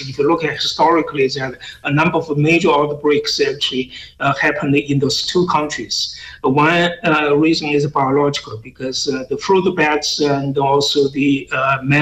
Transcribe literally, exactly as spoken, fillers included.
if you look at historically, that a number of major outbreaks actually uh, happened in those two countries. One uh, reason is biological, because uh, the fruit bats and also the uh,